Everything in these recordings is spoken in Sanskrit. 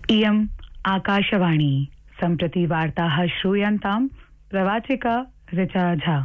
इयम् आकाशवाणी सम्प्रति वार्ताः श्रूयन्तां प्रवाचिका ऋचा झा।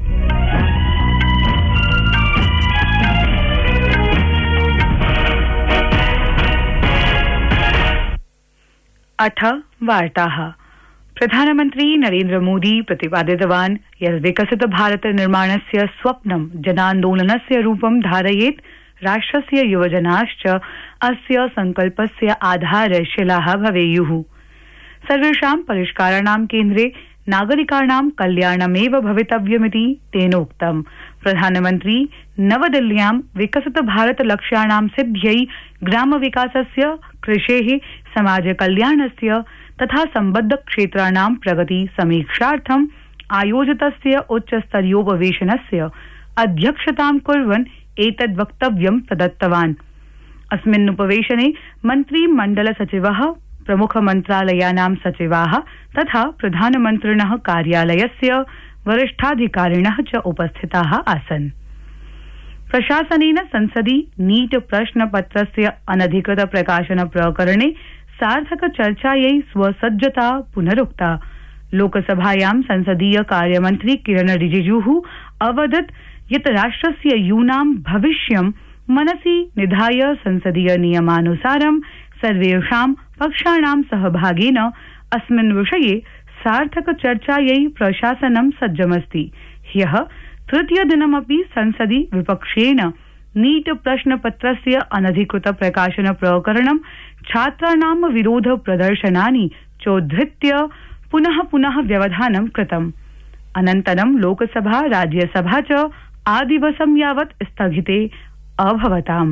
अथ वार्ताः। प्रधानमन्त्री नरेन्द्र मोदी प्रतिपादितवान् यत् विकसित भारत निर्माणस्य स्वप्नं जनान्दोलनस्य रूपं धारयेत्। राष्ट्रस्य युवजनाश्च अस्य संकल्पस्य आधारशिलाः भवेयुः। सर्वेषां परिष्काराणां केन्द्रे नागरिकाणां कल्याणमेव भवितव्यमिति तेनोक्तम्। प्रधानमन्त्री नवदिल्ल्यां विकसित भारत लक्ष्याणां सिद्ध्यै ग्रामविकासस्य, कृषेः, समाजकल्याणस्य तथा सम्बद्ध क्षेत्राणां प्रगति समीक्षार्थम् आयोजितस्य उच्चस्तरीयोपवेशनस्य अध्यक्षतां कुर्वन् एतद् वक्तव्यं प्रदत्तवान्। अस्मिन् उपवेशने मन्त्रिमण्डल सचिवः, प्रमुख मन्त्रालयानां सचिवाः तथा प्रधानमन्त्रिणः कार्यालयस्य वरिष्ठाधिकारिणः च उपस्थिताः आसन्। प्रशासनेन संसदि नीट प्रश्नपत्रस्य अनधिकृत प्रकाशन प्रकरणे सार्थक चर्चायै स्वसज्जता पुनरुक्ता। लोकसभायां संसदीय कार्यमन्त्री किरण रिजिजुः अवदत् यत् राष्ट्रस्य यूनां भविष्यं मनसि निधाय संसदीय नियमानुसारं सर्वेषां पक्षाणां सहभागेन अस्मिन् विषये सार्थक चर्चायै प्रशासनं सज्जमस्ति। ह्यः तृतीय दिनमपि संसदि विपक्षेण नीट प्रश्नपत्रस्य अनधिकृत प्रकाशन प्रकरणं छात्राणां विरोध प्रदर्शनानि चोद्धृत्य पुनः व्यवधानं कृतम्। अनन्तरं लोकसभा राज्यसभा च आदिवसं यावत् स्थगिते अभवताम्।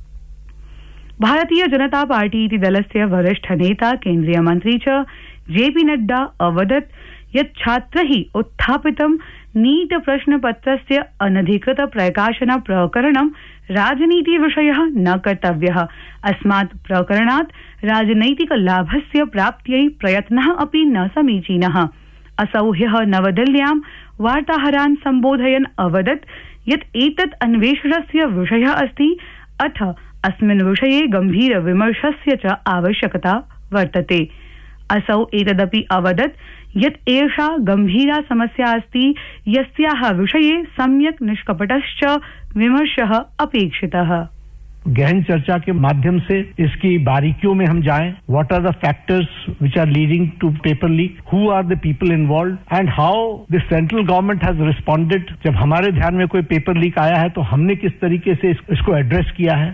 भारतीय जनता पार्टी इति दलस्य वरिष्ठ नेता केन्द्रीय मन्त्री च जेपी नड्डा अवदत् यत् छात्रैः उत्थापितं नीट प्रश्नपत्रस्य अनधिकृत प्रकाशन प्रकरणं राजनीति विषयः न कर्तव्यः। अस्मात् प्रकरणात् राजनैतिक लाभस्य प्राप्त्यै प्रयत्नः अपि न समीचीनः। असौ ह्यः नवदिल्ल्यां वार्ताहरान् सम्बोधयन् अवदत् यत् एतत् अन्वेषणस्य विषयः अस्ति, अथ अस्मिन् विषये गम्भीर विमर्शस्य च आवश्यकता वर्तते। असौ एतदपि अवदत् यत् एषा गम्भीरा समस्या अस्ति, यस्याः विषये सम्यक् निष्कपटश्च विमर्शः अपेक्षितः। गहन चर्चा के माध्यम से इसकी बारीकियों में हम जाएं। What R the factors which are leading two paper leak, हु आर the people involved and how the central government has responded. जब हमारे ध्यान में कोई पेपर लीक आया है तो हमने किस तरीके से इसको एड्रेस किया है।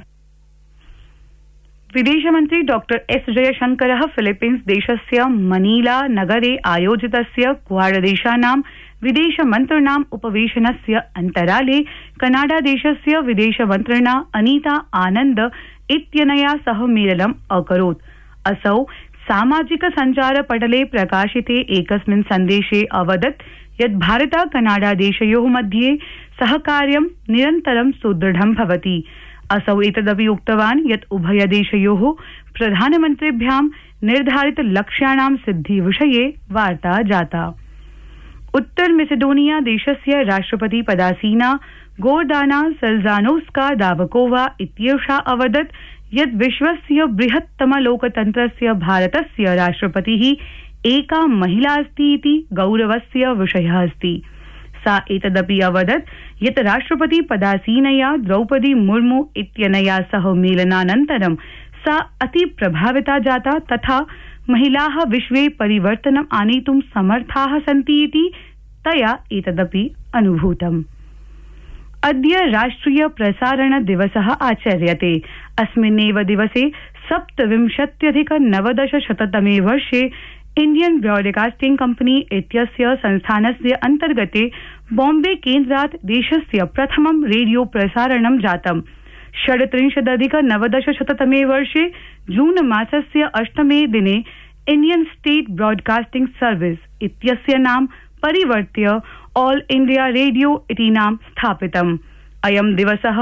विदेशमन्त्री डॉक्टर एस जयशंकरः फिलीपीन्स देशस्य मनीला नगरे आयोजितस्य क्वाड देशानां विदेशमन्त्रिणाम् उपवेशनस्य अन्तराले कनाडा देशस्य विदेशमन्त्रिणा अनीता आनन्द इत्यनया सह मेलनम् अकरोत्। असौ सामाजिक सञ्चार पटले प्रकाशिते एकस्मिन् सन्देशे अवदत् यत् भारत कनाडा देशयोः मध्ये सहकार्यं निरन्तरं सुदृढं भवति। असौ एतदपि उक्तवान् यत् उभय देशयोः प्रधानमन्त्रिभ्यां निर्धारित लक्ष्याणां सिद्धि विषये वार्ता जाता। उत्तर मेसेडोनिया देशस्य राष्ट्रपति पदासीना गोर्दाना सल्जानोस्का दावकोवा इत्येषा अवदत् यत् विश्वस्य बृहत्तम लोकतन्त्रस्य भारतस्य राष्ट्रपतिः एका महिला अस्ति इति गौरवस्य विषयः अस्ति। सा एतदपि अवदत् यत् राष्ट्रपति पदासीनया द्रौपदी मुर्मू इत्यनया सह मेलनानन्तरं सा अति प्रभाविता जाता तथा महिलाः विश्वे परिवर्तनम् आनेतुं समर्थाः सन्ति इति तया एतदपि अनुभूतम्। अद्य राष्ट्रिय प्रसारण दिवसः आचर्यते। अस्मिन्नेव दिवसे 17,990 वर्षे इंडियन ब्रॉडकास्टिंग कंपनी इत्यस्य संस्थानस्य अंतर्गते बॉम्बे केन्द्रात् देशस्य प्रथमं रेडियो प्रसारणं जातम्। 37,990 वर्षे जून मासस्य 8 दिने इंडियन स्टेट ब्रॉडकास्टिंग सर्विस इत्यस्य नाम परिवर्त्य ऑल इंडिया रेडियो इति नाम स्थापितम्। अयं दिवसः